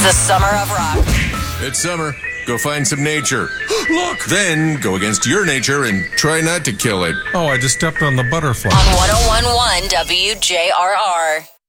The summer of rock. It's summer. Go find some nature. Look! Then go against your nature and try not to kill it. Oh, I just stepped on the butterfly. On 101.1 WJRR.